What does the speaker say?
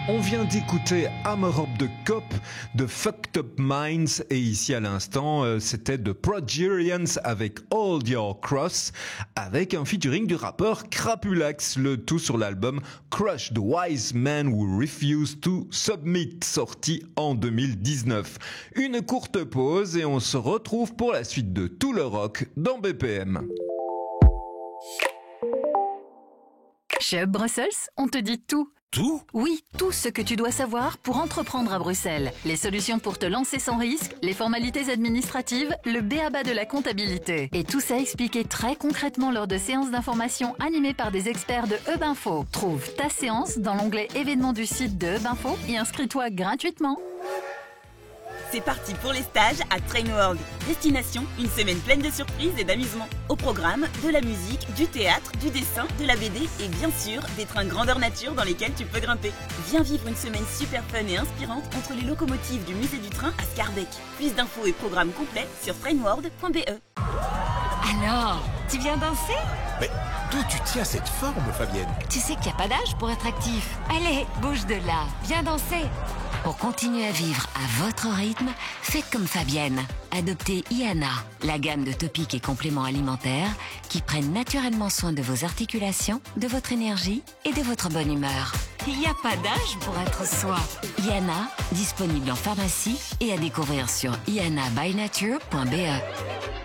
On vient d'écouter Hammer Up the Cop de Fucked Up Minds et ici à l'instant c'était The Progerians avec Hold Your Cross avec un featuring du rappeur Crapulax, le tout sur l'album Crush the Wise Man Who Refused to Submit sorti en 2019. Une courte pause et on se retrouve pour la suite de tout le rock dans BPM. Chez Hub Brussels, on te dit tout. Tout ? Oui, tout ce que tu dois savoir pour entreprendre à Bruxelles. Les solutions pour te lancer sans risque, les formalités administratives, le b.a.-ba de la comptabilité. Et tout ça expliqué très concrètement lors de séances d'information animées par des experts de Hub Info. Trouve ta séance dans l'onglet événements du site de Hub Info et inscris-toi gratuitement. C'est parti pour les stages à Train World. Destination, une semaine pleine de surprises et d'amusement. Au programme, de la musique, du théâtre, du dessin, de la BD et bien sûr, des trains grandeur nature dans lesquels tu peux grimper. Viens vivre une semaine super fun et inspirante entre les locomotives du musée du train à Scarbeck. Plus d'infos et programmes complets sur trainworld.be. Alors, tu viens danser ? Mais d'où tu tiens cette forme, Fabienne ? Tu sais qu'il n'y a pas d'âge pour être actif. Allez, bouge de là, viens danser. Pour continuer à vivre à votre rythme, faites comme Fabienne. Adoptez IANA, la gamme de topiques et compléments alimentaires qui prennent naturellement soin de vos articulations, de votre énergie et de votre bonne humeur. Il n'y a pas d'âge pour être soi. IANA, disponible en pharmacie et à découvrir sur ianabynature.be.